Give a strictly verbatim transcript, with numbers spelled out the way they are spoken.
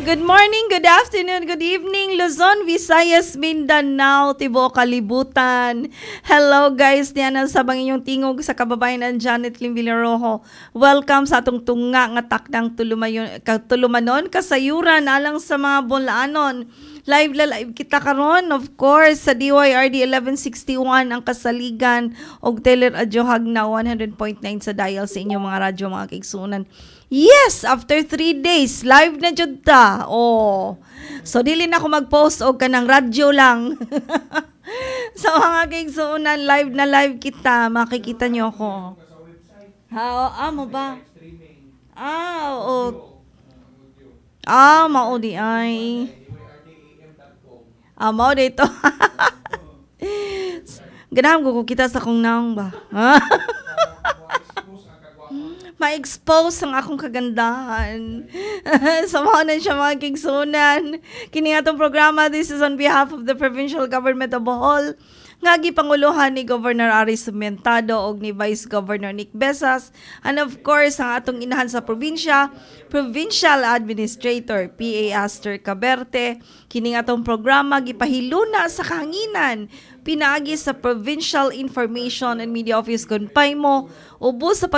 Good morning, good afternoon, good evening, Luzon, Visayas, Mindanao, Tibuok, Kalibutan. Hello guys, diyan sa bang inyong tingog sa kababayan ng Janet Lim Villarojo. Welcome sa atong tunga nga takdang tulumayon, tulumanon, kasayuran, alang sa mga bulaanon. Live la live kita karon, of course, sa D Y R D eleven sixty-one ang kasaligan og Taylor Adjohag na one hundred point nine sa dial sa inyong mga radyo, mga kaigsunan. Yes, after three days, live na jud ta. Oh. So, dili na ako mag-post og kanang radyo lang. So, mga kaigsunan, live na live kita. Makikita nyo ako. Ha, oh, ah, mo ba? Ah, oo. Ah, mao di ay. Ah, mao dito. Ganahan ko kita sa kong naong ba? Ma-expose ang akong kagandahan. Samahan na siya mga kigsunan. Kini atong programa, this is on behalf of the Provincial Government of Bohol, nga gipanguluhan ni Governor Aris Sumentado og ni Vice Governor Nick Besas, and of course ang atong inahan sa probinsya, Provincial Administrator P A Aster Caberte. Kini atong programa gipahiluna sa kahanginan pinaagi sa Provincial Information and Media Office Gunpay mo ubos sa